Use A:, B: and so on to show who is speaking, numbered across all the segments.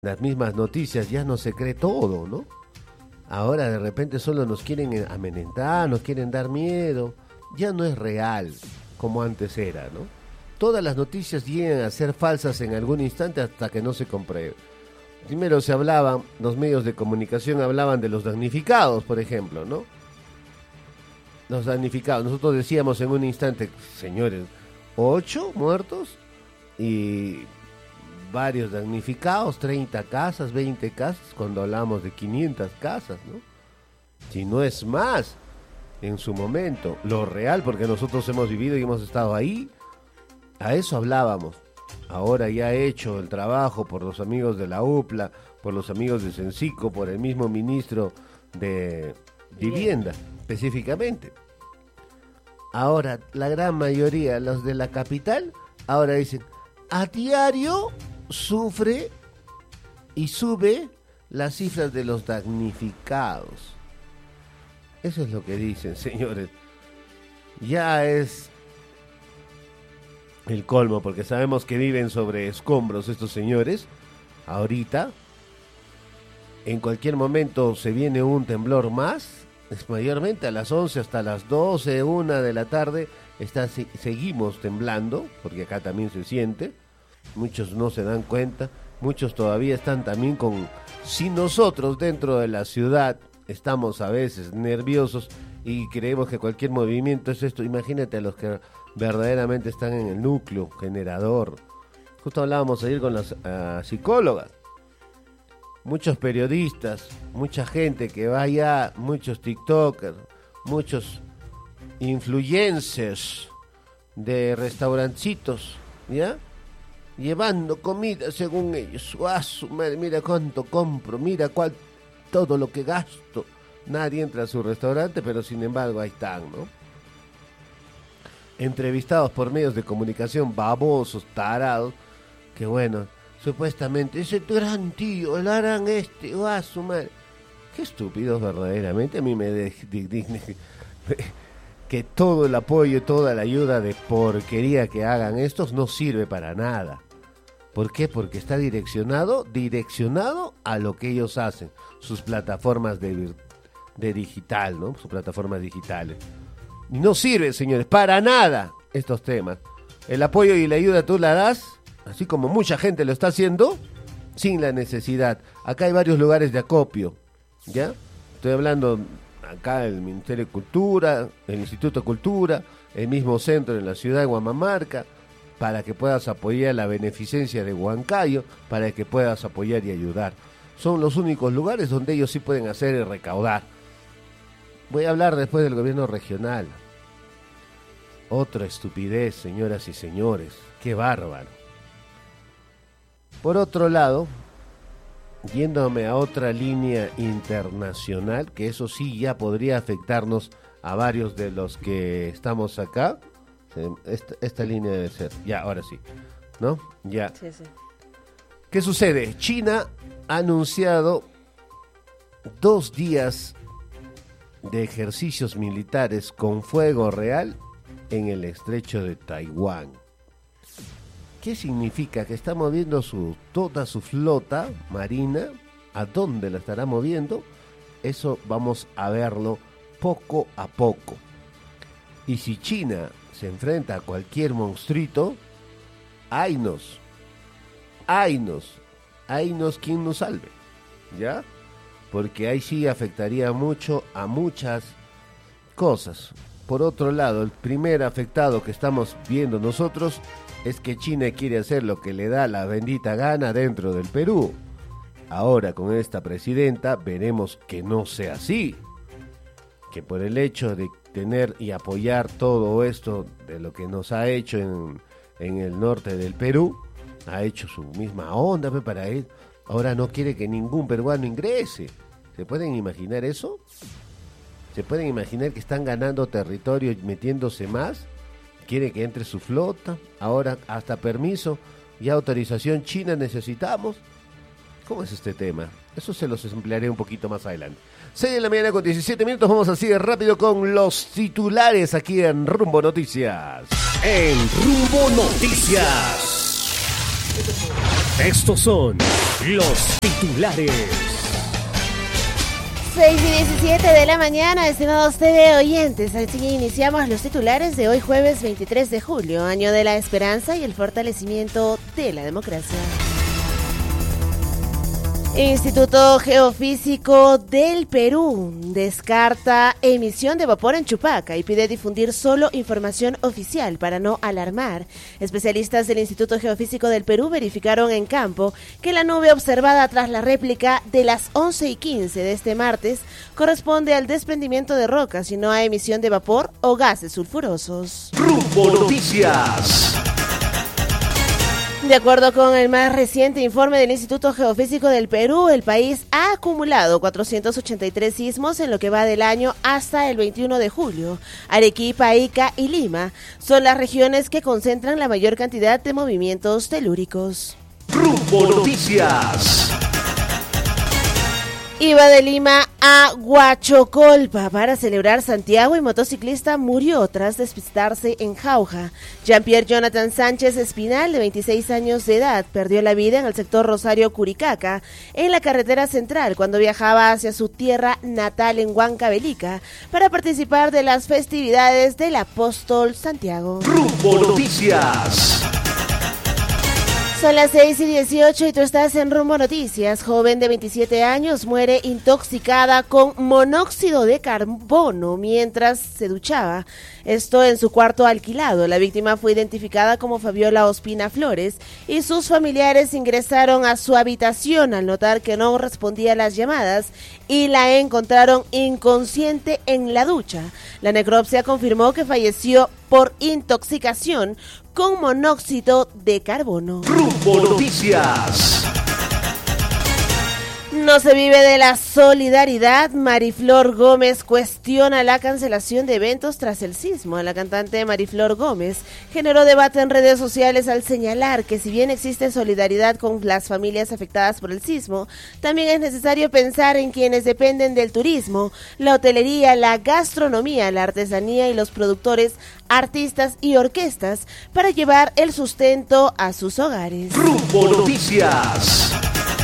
A: las mismas noticias ya no se cree todo, ¿no? Ahora de repente solo nos quieren amenazar, nos quieren dar miedo. Ya no es real como antes era, ¿no? Todas las noticias llegan a ser falsas en algún instante hasta que no se compruebe. Primero se hablaban, los medios de comunicación hablaban de los damnificados, por ejemplo, ¿no? Los damnificados. Nosotros decíamos en un instante, señores, 8 muertos y varios damnificados, 30 casas, 20 casas, cuando hablamos de 500 casas, ¿no? Si no es más, en su momento, lo real, porque nosotros hemos vivido y hemos estado ahí, a eso hablábamos. Ahora ya he hecho el trabajo por los amigos de la UPLA, por los amigos de Sensico, por el mismo ministro de Vivienda, específicamente. Ahora, la gran mayoría, los de la capital, ahora dicen, a diario sufre y sube las cifras de los damnificados. Eso es lo que dicen, señores. Ya es el colmo, porque sabemos que viven sobre escombros estos señores. Ahorita, en cualquier momento se viene un temblor más. Es mayormente a las 11 hasta las 12, 1 de la tarde. Seguimos temblando, porque acá también se siente. Muchos no se dan cuenta. Muchos todavía están también con... Si nosotros dentro de la ciudad estamos a veces nerviosos y creemos que cualquier movimiento es esto, imagínate a los que verdaderamente están en el núcleo generador. Justo hablábamos ayer con las psicólogas, muchos periodistas, mucha gente que va allá, muchos tiktokers, muchos influencers de restaurancitos, ¿ya? Llevando comida según ellos. Madre, mira cuánto compro, mira todo lo que gasto. Nadie entra a su restaurante, pero sin embargo ahí están, ¿no? Entrevistados por medios de comunicación babosos, tarados, que bueno, supuestamente, ese gran tío, el harán su madre. Qué estúpidos verdaderamente, a mí me digna que todo el apoyo, toda la ayuda de porquería que hagan estos no sirve para nada. ¿Por qué? Porque está direccionado a lo que ellos hacen, sus plataformas de digital, ¿no? Sus plataformas digitales. Y no sirve, señores, para nada estos temas. El apoyo y la ayuda tú la das, así como mucha gente lo está haciendo, sin la necesidad. Acá hay varios lugares de acopio, ¿ya? Estoy hablando acá del Ministerio de Cultura, el Instituto de Cultura, el mismo centro en la ciudad de Huamamarca, para que puedas apoyar la beneficencia de Huancayo, para que puedas apoyar y ayudar. Son los únicos lugares donde ellos sí pueden hacer y recaudar. Voy a hablar después del gobierno regional. Otra estupidez, señoras y señores. ¡Qué bárbaro! Por otro lado, yéndome a otra línea internacional, que eso sí ya podría afectarnos a varios de los que estamos acá. Esta línea debe ser, ya, ahora sí, ¿no? Ya.
B: Sí, sí.
A: ¿Qué sucede? China ha anunciado 2 días de ejercicios militares con fuego real en el estrecho de Taiwán. ¿Qué significa? Que está moviendo toda su flota marina. ¿A dónde la estará moviendo? Eso vamos a verlo poco a poco. Y si China se enfrenta a cualquier monstruito, haynos quien nos salve, ¿ya? Porque ahí sí afectaría mucho a muchas cosas. Por otro lado, el primer afectado que estamos viendo nosotros es que China quiere hacer lo que le da la bendita gana dentro del Perú. Ahora, con esta presidenta, veremos que no sea así. Que por el hecho de tener y apoyar todo esto de lo que nos ha hecho en el norte del Perú, ha hecho su misma onda para él. Ahora no quiere que ningún peruano ingrese. ¿Se pueden imaginar eso? ¿Se pueden imaginar que están ganando territorio y metiéndose más? Quiere que entre su flota. Ahora hasta permiso y autorización china necesitamos. ¿Cómo es este tema? Eso se los emplearé un poquito más adelante. 6 de la mañana con 17 minutos. Vamos así de rápido con los titulares aquí en Rumbo Noticias.
C: En Rumbo Noticias. Estos son
B: Los titulares.
C: 6:17 de la mañana, estimados TV oyentes. Así iniciamos los titulares de hoy jueves 23 de julio, año de la esperanza y el fortalecimiento de la democracia. Instituto Geofísico del Perú descarta emisión de vapor en Chupaca y pide difundir solo información oficial para no alarmar. Especialistas del Instituto Geofísico del Perú verificaron en campo que la nube observada tras la réplica de las 11:15 de este martes corresponde al desprendimiento de rocas y no a emisión de vapor o gases sulfurosos.
D: Rumbo Noticias.
C: De acuerdo con el más reciente informe del Instituto Geofísico del Perú, el país ha acumulado 483 sismos en lo que va del año hasta el 21 de julio. Arequipa, Ica y Lima son las regiones que concentran la mayor cantidad de movimientos telúricos.
D: Rumbo Noticias.
C: Iba de Lima a Huachocolpa para celebrar Santiago y motociclista murió tras despistarse en Jauja. Jean-Pierre Jonathan Sánchez Espinal, de 26 años de edad, perdió la vida en el sector Rosario-Curicaca, en la carretera central, cuando viajaba hacia su tierra natal en Huancavelica para participar de las festividades del Apóstol Santiago.
D: Rumbo Noticias.
C: Son las 6:18 y tú estás en Rumbo Noticias. Joven de 27 años muere intoxicada con monóxido de carbono mientras se duchaba. Esto en su cuarto alquilado. La víctima fue identificada como Fabiola Ospina Flores y sus familiares ingresaron a su habitación al notar que no respondía a las llamadas y la encontraron inconsciente en la ducha. La necropsia confirmó que falleció por intoxicación con monóxido de carbono.
D: Rumbo Noticias.
C: No se vive de la solidaridad. Mariflor Gómez cuestiona la cancelación de eventos tras el sismo. La cantante Mariflor Gómez generó debate en redes sociales al señalar que si bien existe solidaridad con las familias afectadas por el sismo, también es necesario pensar en quienes dependen del turismo, la hotelería, la gastronomía, la artesanía y los productores, artistas y orquestas para llevar el sustento a sus hogares.
D: Rumbo Noticias.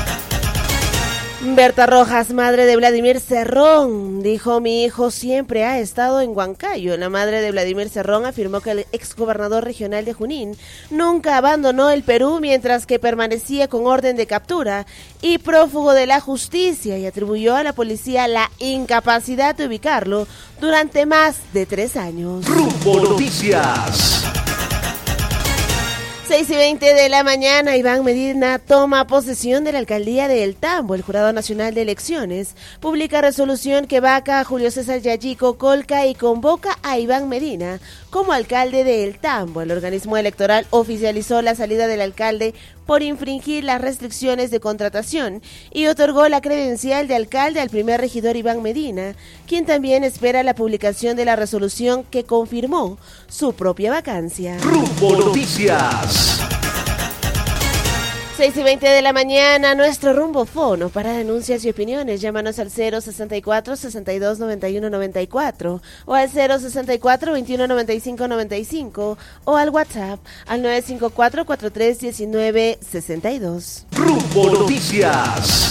C: Berta Rojas, madre de Vladimir Cerrón, dijo: mi hijo siempre ha estado en Huancayo. La madre de Vladimir Cerrón afirmó que el exgobernador regional de Junín nunca abandonó el Perú mientras que permanecía con orden de captura y prófugo de la justicia, y atribuyó a la policía la incapacidad de ubicarlo durante más de 3 años.
D: Rumbo Noticias.
C: 6:20 de la mañana, Iván Medina toma posesión de la alcaldía de El Tambo. El Jurado Nacional de Elecciones publica resolución que vaca a Julio César Yayico Colca y convoca a Iván Medina como alcalde de El Tambo. El organismo electoral oficializó la salida del alcalde por infringir las restricciones de contratación y otorgó la credencial de alcalde al primer regidor Iván Medina, quien también espera la publicación de la resolución que confirmó su propia vacancia.
D: Rumbo Noticias.
C: 6:20 de la mañana, nuestro rumbofono para denuncias y opiniones. Llámanos al 064-6291-94 o al 064-2195-95 o al WhatsApp al 954-4319-62.
D: Rumbo Noticias.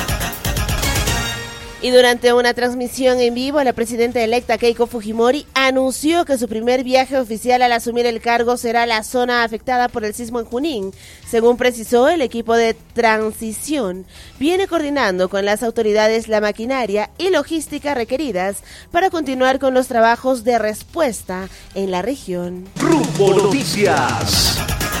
C: Y durante una transmisión en vivo, la presidenta electa Keiko Fujimori anunció que su primer viaje oficial al asumir el cargo será la zona afectada por el sismo en Junín. Según precisó, el equipo de transición viene coordinando con las autoridades la maquinaria y logística requeridas para continuar con los trabajos de respuesta en la región.
D: Rumbo Noticias.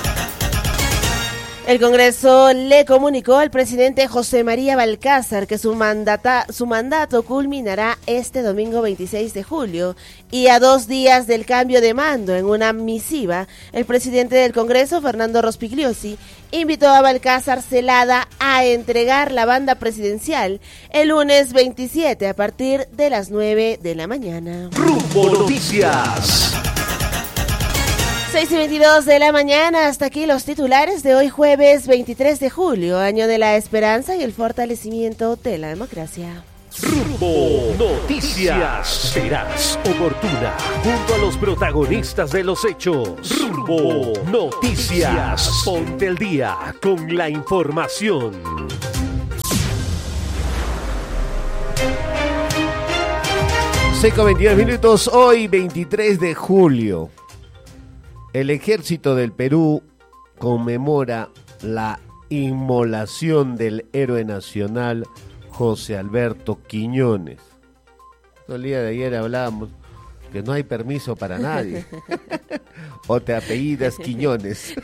C: El Congreso le comunicó al presidente José María Balcázar que su mandato culminará este domingo 26 de julio y a 2 días del cambio de mando. En una misiva, el presidente del Congreso, Fernando Rospigliosi, invitó a Balcázar Celada a entregar la banda presidencial el lunes 27 a partir de las 9 de la mañana.
D: Rumbo Noticias.
C: 6:22 de la mañana, hasta aquí los titulares de hoy jueves 23 de julio, año de la esperanza y el fortalecimiento de la democracia.
D: Rumbo Noticias. Verás oportuna junto a los protagonistas de los hechos. Rumbo Noticias. Ponte el día con la información.
A: Seco 22 minutos, hoy 23 de julio. El Ejército del Perú conmemora la inmolación del héroe nacional José Alberto Quiñones. El día de ayer hablábamos que no hay permiso para nadie. O te apellidas Quiñones.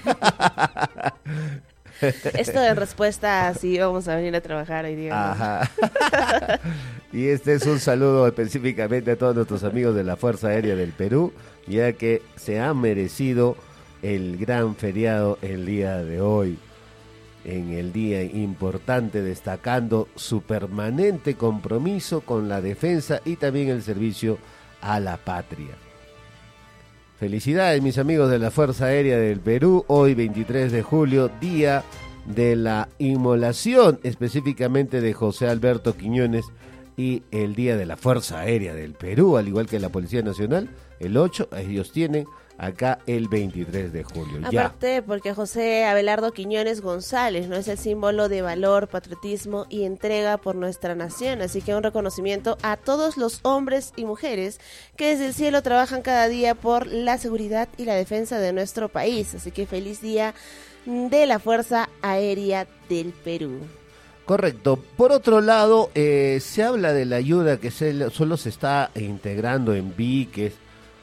C: Esto en respuesta a si vamos a venir a trabajar hoy día.
A: Ajá. Y este es un saludo específicamente a todos nuestros amigos de la Fuerza Aérea del Perú, ya que se han merecido el gran feriado el día de hoy, en el día importante, destacando su permanente compromiso con la defensa y también el servicio a la patria. Felicidades, mis amigos de la Fuerza Aérea del Perú, hoy 23 de julio, día de la inmolación específicamente de José Alberto Quiñones, y el día de la Fuerza Aérea del Perú, al igual que la Policía Nacional, el 8, ellos tienen acá el 23 de julio.
C: Aparte, porque José Abelardo Quiñones González no es el símbolo de valor, patriotismo y entrega por nuestra nación, así que un reconocimiento a todos los hombres y mujeres que desde el cielo trabajan cada día por la seguridad y la defensa de nuestro país, así que feliz día de la Fuerza Aérea del Perú.
A: Correcto. Por otro lado, se habla de la ayuda que solo se está integrando en Víquez,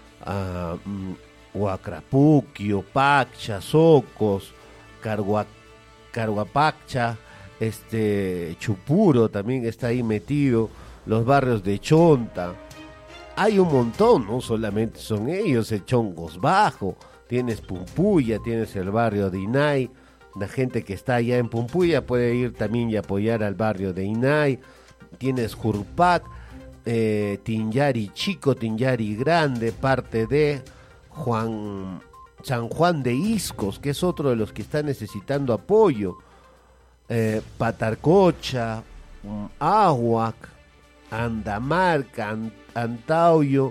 A: Huacrapuquio, Paccha, Socos, Carhuapaccha, Chupuro también está ahí metido, los barrios de Chonta. Hay un montón, no solamente son ellos, el Chongos Bajo, tienes Pumpuya, tienes el barrio de Inay. La gente que está allá en Pumpuya puede ir también y apoyar al barrio de Inay. Tienes Jurpac, Tinyari Chico, Tinyari Grande, parte de San Juan de Iscos, que es otro de los que está necesitando apoyo. Patarcocha, Ahuac, Andamarca, Antauyo,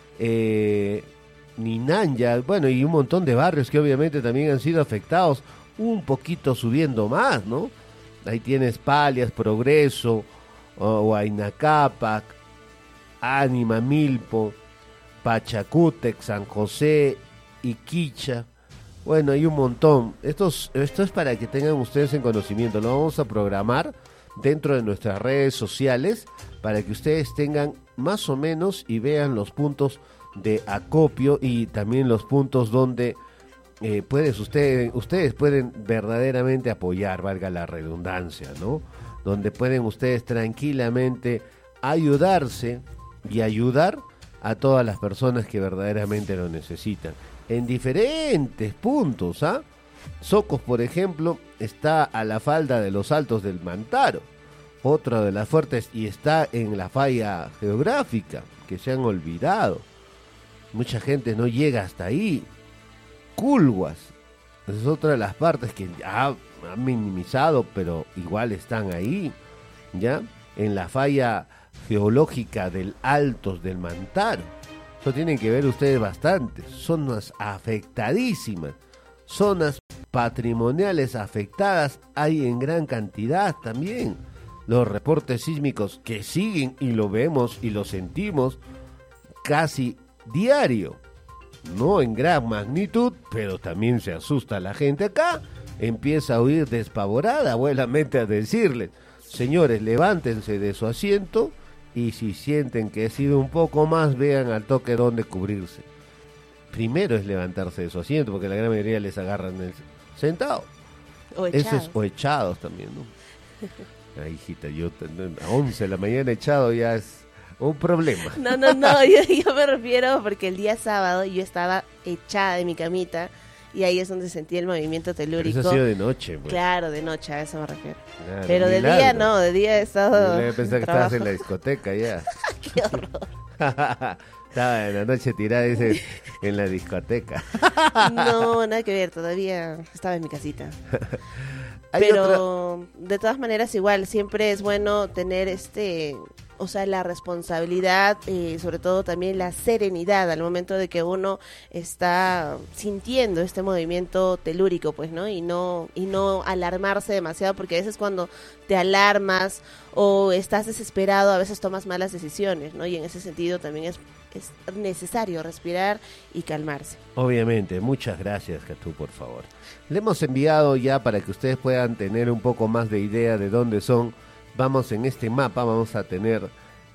A: Ninanya, bueno, y un montón de barrios que obviamente también han sido afectados, un poquito subiendo más, ¿no? Ahí tienes Palias, Progreso, Huaynacapac, Ánima, Milpo, Pachacútec, San José, Iquicha. Bueno, hay un montón. Esto es para que tengan ustedes en conocimiento. Lo vamos a programar dentro de nuestras redes sociales para que ustedes tengan más o menos y vean los puntos de acopio y también los puntos donde ustedes pueden verdaderamente apoyar, valga la redundancia, ¿no? Donde pueden ustedes tranquilamente ayudarse y ayudar a todas las personas que verdaderamente lo necesitan, en diferentes puntos, ¿ah? Socos, por ejemplo, está a la falda de los Altos del Mantaro, otra de las fuertes, y está en la falla geográfica, que se han olvidado. Mucha gente no llega hasta ahí. Culhuas es otra de las partes que han minimizado, pero igual están ahí, ¿ya? En la falla geológica del Altos del Mantaro. Eso tienen que ver ustedes bastante. Zonas afectadísimas, zonas patrimoniales afectadas hay en gran cantidad también. Los reportes sísmicos que siguen y lo vemos y lo sentimos casi diario. No en gran magnitud, pero también se asusta la gente acá. Empieza a huir despavorada, abuelamente, a decirles: señores, levántense de su asiento y si sienten que ha sido un poco más, vean al toque dónde cubrirse. Primero es levantarse de su asiento, porque la gran mayoría les agarran sentado.
C: O echados.
A: Eso es, o echados también, ¿no? Ay, hijita, yo a 11 de la mañana echado ya es un problema.
C: No, yo me refiero porque el día sábado yo estaba echada de mi camita y ahí es donde sentí el movimiento telúrico.
A: Pero eso ha sido de noche, pues.
C: Claro, de noche, a eso me refiero.
A: Claro,
C: pero de
A: milagro.
C: día no, de día he estado
A: Yo pensaba que estabas en la discoteca ya.
C: ¡Qué horror!
A: Estaba en la noche tirada, dice, en la discoteca.
C: No, nada que ver, todavía estaba en mi casita. Pero de todas maneras igual, siempre es bueno tener o sea, la responsabilidad, sobre todo también la serenidad al momento de que uno está sintiendo este movimiento telúrico, pues, ¿no? Y no alarmarse demasiado, porque a veces cuando te alarmas o estás desesperado, a veces tomas malas decisiones, ¿no? Y en ese sentido también es necesario respirar y calmarse.
A: Obviamente, muchas gracias, Catu, por favor. Le hemos enviado ya para que ustedes puedan tener un poco más de idea de dónde son. Vamos en este mapa, vamos a tener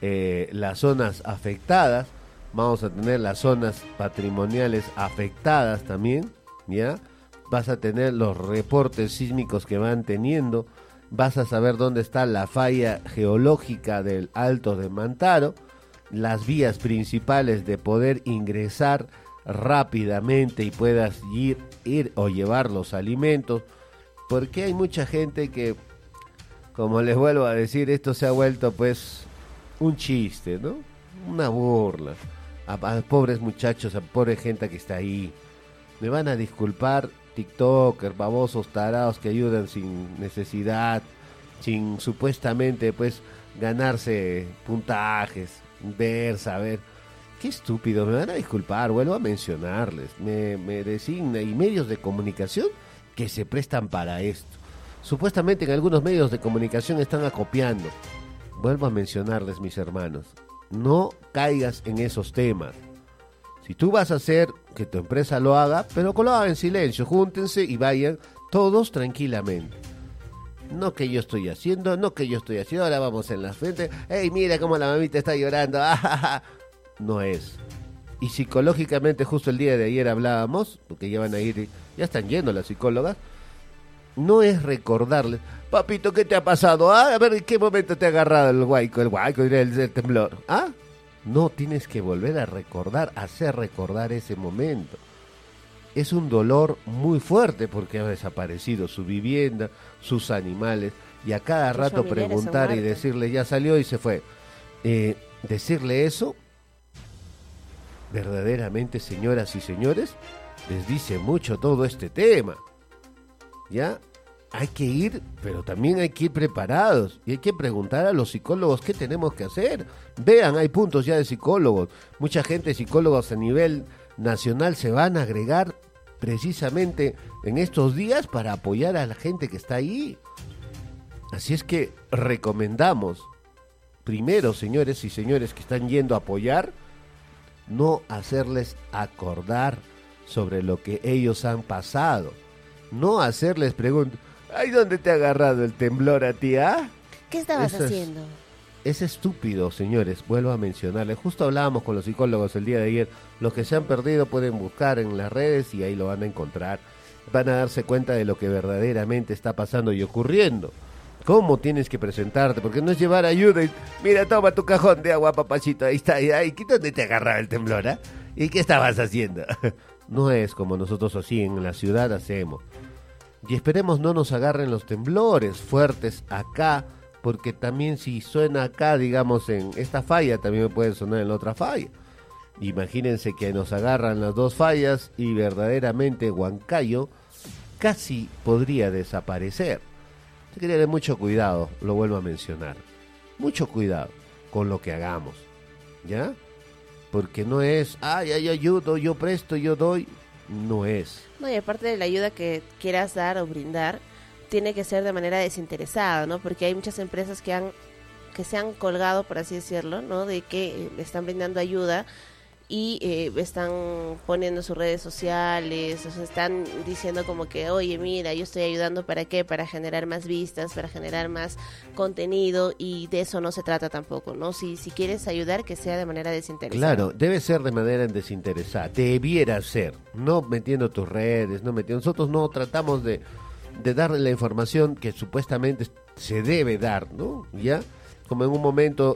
A: las zonas afectadas, vamos a tener las zonas patrimoniales afectadas también, ¿ya? Vas a tener los reportes sísmicos que van teniendo, vas a saber dónde está la falla geológica del Alto de Mantaro, las vías principales de poder ingresar rápidamente y puedas ir o llevar los alimentos, porque hay mucha gente que, como les vuelvo a decir, esto se ha vuelto pues un chiste, ¿no? Una burla a pobres muchachos, a pobre gente que está ahí. Me van a disculpar tiktokers, babosos, tarados que ayudan sin necesidad, sin supuestamente pues ganarse puntajes, saber. Qué estúpido, me van a disculpar, vuelvo a mencionarles, me designa, y medios de comunicación que se prestan para esto. Supuestamente en algunos medios de comunicación están acopiando. Vuelvo a mencionarles, mis hermanos, no caigas en esos temas. Si tú vas a hacer que tu empresa lo haga, pero que lo haga en silencio, júntense y vayan todos tranquilamente. No que yo estoy haciendo, ahora vamos en la frente, hey, mira cómo la mamita está llorando, no es. Y psicológicamente, justo el día de ayer hablábamos, porque ya van a ir, ya están yendo las psicólogas, no es recordarles, papito, ¿qué te ha pasado? A ver, ¿en qué momento te ha agarrado el huaico, el temblor? No, tienes que volver a recordar, hacer recordar ese momento. Es un dolor muy fuerte porque ha desaparecido su vivienda, sus animales, y a cada rato preguntar y decirle, ya salió y se fue. Decirle eso, verdaderamente, señoras y señores, les dice mucho todo este tema. ¿Ya? Hay que ir, pero también hay que ir preparados y hay que preguntar a los psicólogos qué tenemos que hacer. Vean, hay puntos ya de psicólogos. Mucha gente, psicólogos a nivel nacional, se van a agregar precisamente en estos días para apoyar a la gente que está ahí. Así es que recomendamos, primero, señores y señores que están yendo a apoyar, no hacerles acordar sobre lo que ellos han pasado. No hacerles preguntas, ay, ¿dónde te ha agarrado el temblor a ti, ah?
C: ¿Qué estabas haciendo?
A: Es estúpido, señores, vuelvo a mencionarles. Justo hablábamos con los psicólogos el día de ayer. Los que se han perdido pueden buscar en las redes y ahí lo van a encontrar. Van a darse cuenta de lo que verdaderamente está pasando y ocurriendo. ¿Cómo tienes que presentarte? Porque no es llevar ayuda y, mira, toma tu cajón de agua, papachito, ahí está, ahí, ¿dónde te agarraba el temblor, ah? ¿Y qué estabas haciendo? No es como nosotros así en la ciudad hacemos. Y esperemos no nos agarren los temblores fuertes acá, porque también si suena acá, digamos, en esta falla, también puede sonar en la otra falla. Imagínense que nos agarran las dos fallas y verdaderamente Huancayo casi podría desaparecer. Hay que tener mucho cuidado, lo vuelvo a mencionar. Mucho cuidado con lo que hagamos, ¿ya? Porque no es, yo ayudo, yo presto, yo doy. No es.
C: No, y aparte de la ayuda que quieras dar o brindar, tiene que ser de manera desinteresada, ¿no? Porque hay muchas empresas que se han colgado, por así decirlo, ¿no? De que están brindando ayuda y están poniendo sus redes sociales, o sea, están diciendo como que, oye, mira, yo estoy ayudando, ¿para qué? Para generar más vistas, para generar más contenido, y de eso no se trata tampoco, ¿no? Si quieres ayudar, que sea de manera desinteresada.
A: Claro, debe ser de manera desinteresada, debiera ser, no metiendo tus redes, nosotros no tratamos de darle la información que supuestamente se debe dar, ¿no? Ya, como en un momento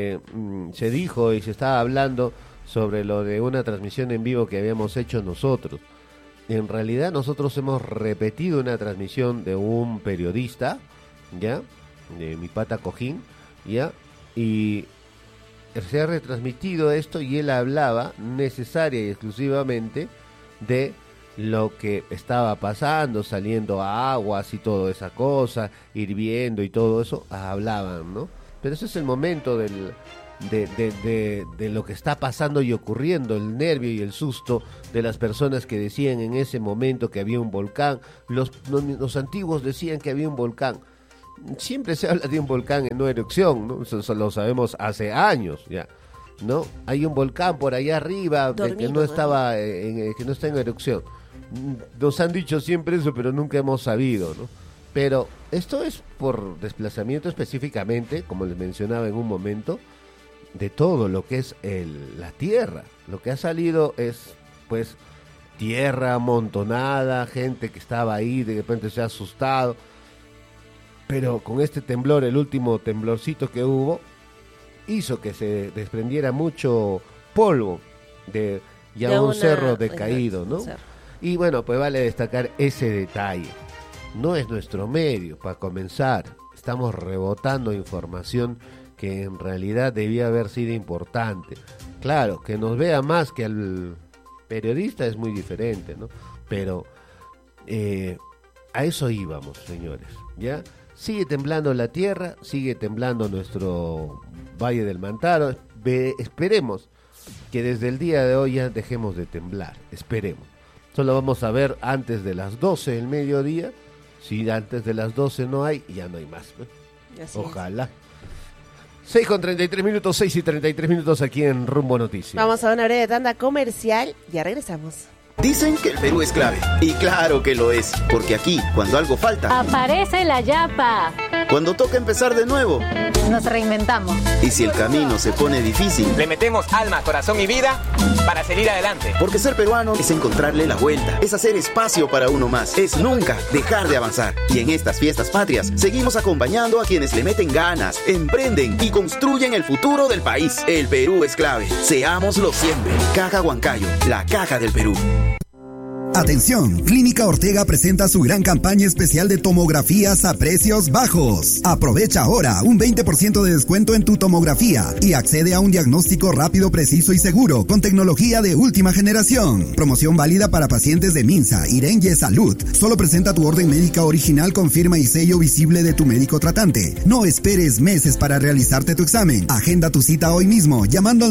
A: se dijo y se estaba hablando sobre lo de una transmisión en vivo que habíamos hecho nosotros. En realidad nosotros hemos repetido una transmisión de un periodista, ¿ya? De mi pata Cojín, ¿ya? Y se ha retransmitido esto y él hablaba necesaria y exclusivamente de lo que estaba pasando, saliendo aguas y toda esa cosa, hirviendo y todo eso, hablaban, ¿no? Pero ese es el momento de lo que está pasando y ocurriendo, el nervio y el susto de las personas que decían en ese momento que había un volcán. Los antiguos decían que había un volcán. Siempre se habla de un volcán en no erupción, ¿no? Eso lo sabemos hace años ya, ¿no? Hay un volcán por allá arriba que no estaba que no está en erupción. Nos han dicho siempre eso, pero nunca hemos sabido, ¿no? Pero esto es por desplazamiento específicamente, como les mencionaba en un momento, de todo lo que es la tierra. Lo que ha salido es, pues, tierra amontonada, gente que estaba ahí, de repente se ha asustado. Pero con este temblor, el último temblorcito que hubo, hizo que se desprendiera mucho polvo de un cerro decaído, ¿no? Y bueno, pues vale destacar ese detalle. No es nuestro medio, para comenzar. Estamos rebotando información que en realidad debía haber sido importante. Claro, que nos vea más que al periodista es muy diferente, ¿no? Pero a eso íbamos, señores, ¿ya? Sigue temblando la tierra, sigue temblando nuestro Valle del Mantaro. Esperemos que desde el día de hoy ya dejemos de temblar, esperemos. Solo vamos a ver antes de las 12 del mediodía. Si antes de las 12 no hay, ya no hay más, ¿no? Ojalá. 6:33, 6:33 aquí en Rumbo Noticias.
C: Vamos a una breve tanda comercial, ya regresamos.
B: Dicen que el Perú es clave, y claro que lo es, porque aquí, cuando algo falta,
E: aparece la yapa.
B: Cuando toca empezar de nuevo,
E: nos reinventamos.
B: Y si el camino se pone difícil,
F: le metemos alma, corazón y vida para seguir adelante.
B: Porque ser peruano es encontrarle la vuelta, es hacer espacio para uno más, es nunca dejar de avanzar. Y en estas fiestas patrias, seguimos acompañando a quienes le meten ganas, emprenden y construyen el futuro del país. El Perú es clave, seámoslo siempre. Caja Huancayo, la caja del Perú.
G: Atención, Clínica Ortega presenta su gran campaña especial de tomografías a precios bajos. Aprovecha ahora un 20% de descuento en tu tomografía y accede a un diagnóstico rápido, preciso y seguro con tecnología de última generación. Promoción válida para pacientes de Minsa, Irenye Salud. Solo presenta tu orden médica original con firma y sello visible de tu médico tratante. No esperes meses para realizarte tu examen. Agenda tu cita hoy mismo llamando al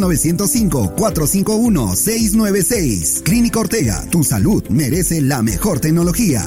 G: 905-451-696. Clínica Ortega, tu salud merece la mejor tecnología.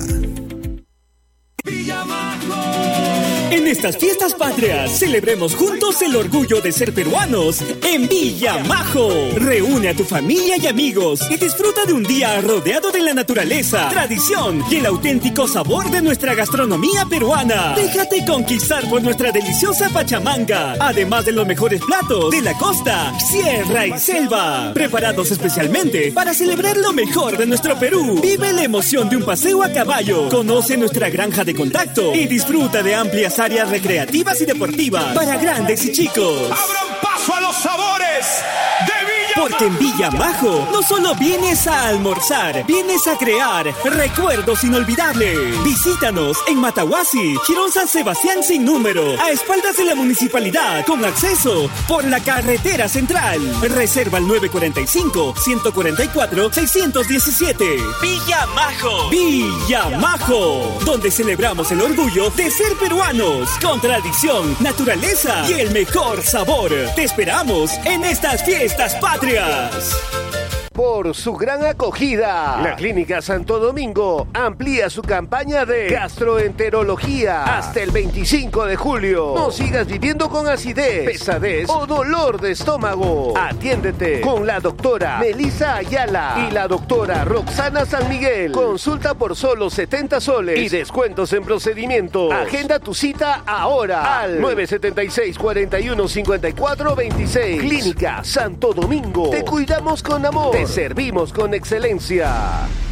H: En estas fiestas patrias, celebremos juntos el orgullo de ser peruanos en Villamajo. Reúne a tu familia y amigos y disfruta de un día rodeado de la naturaleza, tradición y el auténtico sabor de nuestra gastronomía peruana. Déjate conquistar por nuestra deliciosa pachamanga, además de los mejores platos de la costa, sierra y selva, preparados especialmente para celebrar lo mejor de nuestro Perú. Vive la emoción de un paseo a caballo, conoce nuestra granja de contacto y disfruta de amplias áreas recreativas y deportivas para grandes y chicos.
I: ¡Abran paso a los sabores de Villamajo!
H: Porque en Villamajo no solo vienes a almorzar, vienes a crear recuerdos inolvidables. Visítanos en Matahuasi, Girón San Sebastián sin número, a espaldas de la municipalidad, con acceso por la carretera central. Reserva al 945-144-617. Villamajo. Villamajo, donde celebramos el orgullo de ser peruanos, con tradición, naturaleza y el mejor sabor. Te esperamos en estas fiestas patrias.
D: Por su gran acogida, la Clínica Santo Domingo amplía su campaña de gastroenterología hasta el 25 de julio. No sigas viviendo con acidez, pesadez o dolor de estómago. Atiéndete con la doctora Melissa Ayala y la doctora Roxana San Miguel. Consulta por solo 70 soles y descuentos en procedimientos. Agenda tu cita ahora al 976-4154-26. Clínica Santo Domingo. Te cuidamos con amor. Te servimos con excelencia.